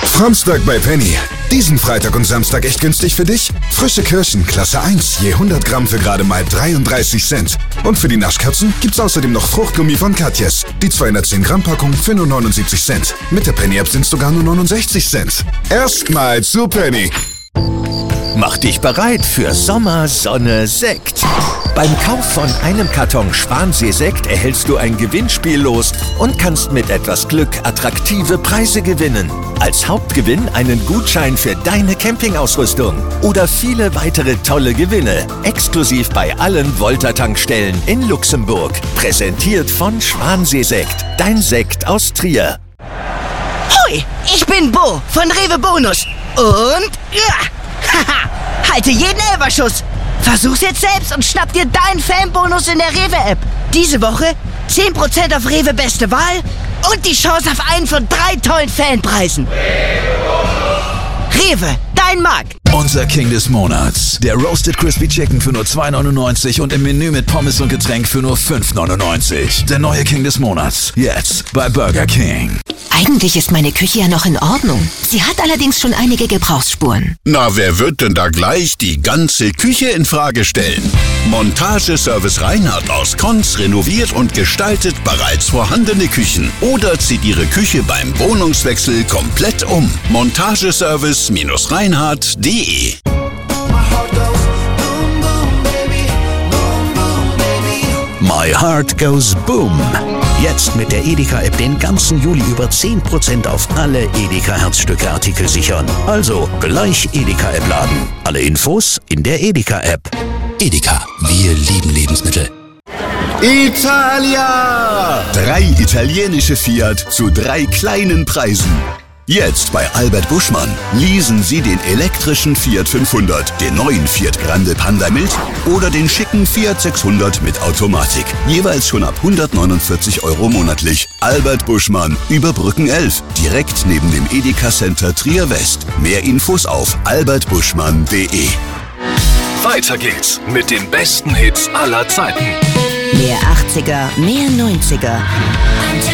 Samstag bei Penny. Diesen Freitag und Samstag echt günstig für dich? Frische Kirschen, Klasse 1, je 100 Gramm für gerade mal 33 Cent. Und für die Naschkatzen gibt's außerdem noch Fruchtgummi von Katjes. Die 210 Gramm Packung für nur 79 Cent. Mit der Penny-App sind's sogar nur 69 Cent. Erstmal zu Penny. Mach dich bereit für Sommer, Sonne, Sekt. Beim Kauf von einem Karton Schwansee-Sekt erhältst du ein Gewinnspiel los und kannst mit etwas Glück attraktive Preise gewinnen. Als Hauptgewinn einen Gutschein für deine Campingausrüstung oder viele weitere tolle Gewinne. Exklusiv bei allen Volta-Tankstellen in Luxemburg. Präsentiert von Schwansee-Sekt, dein Sekt aus Trier. Hoi, ich bin Bo von Rewe Bonus. Und halte jeden Elferschuss. Versuch's jetzt selbst und schnapp dir deinen Fanbonus in der Rewe-App. Diese Woche 10% auf Rewe Beste Wahl und die Chance auf einen von 3 tollen Fanpreisen. Rewe, dein Markt. Unser King des Monats. Der Roasted Crispy Chicken für nur 2,99 und im Menü mit Pommes und Getränk für nur 5,99. Der neue King des Monats. Jetzt bei Burger King. Eigentlich ist meine Küche ja noch in Ordnung. Sie hat allerdings schon einige Gebrauchsspuren. Na, wer wird denn da gleich die ganze Küche in Frage stellen? Montageservice Reinhardt aus Konz renoviert und gestaltet bereits vorhandene Küchen oder zieht Ihre Küche beim Wohnungswechsel komplett um. Montageservice-reinhardt.de. My Heart Goes Boom. Jetzt mit der Edeka-App den ganzen Juli über 10% auf alle Edeka-Herzstücke-Artikel sichern. Also gleich Edeka-App laden. Alle Infos in der Edeka-App. Edeka, wir lieben Lebensmittel. Italia! 3 italienische Fiat zu 3 kleinen Preisen. Jetzt bei Albert Buschmann. Leasen Sie den elektrischen Fiat 500, den neuen Fiat Grande Panda Mild oder den schicken Fiat 600 mit Automatik. Jeweils schon ab 149 € monatlich. Albert Buschmann, Überbrücken 11, direkt neben dem Edeka Center Trier West. Mehr Infos auf albertbuschmann.de. Weiter geht's mit den besten Hits aller Zeiten. Mehr 80er, mehr 90er.